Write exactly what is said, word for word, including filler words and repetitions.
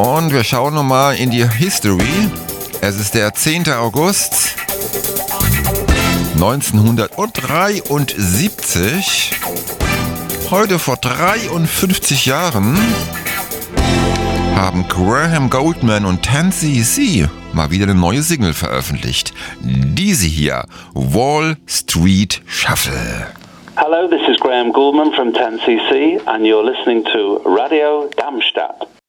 Und wir schauen nochmal in die History. Es ist der zehnte August neunzehnhundertdreiundsiebzig. Heute vor dreiundfünfzig Jahren haben Graham Gouldman und ten C C mal wieder eine neue Single veröffentlicht. Diese hier, Wall Street Shuffle. Hello, this is Graham Gouldman from ten C C and you're listening to Radio Darmstadt.